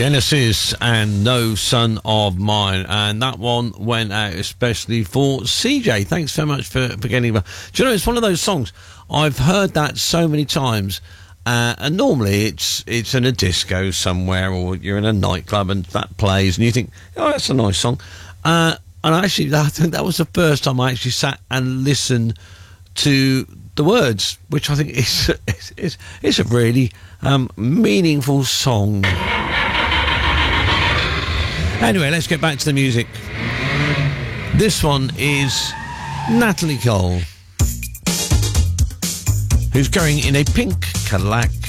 Genesis and No Son of Mine, and that one went out especially for CJ. Thanks so much for getting it. Do you know, it's one of those songs, I've heard that so many times, and normally it's in a disco somewhere, or you're in a nightclub and that plays and you think, oh, that's a nice song, and actually I think that was the first time I actually sat and listened to the words, which I think is a really meaningful song. Anyway, let's get back to the music. This one is Natalie Cole, who's going in a pink Cadillac.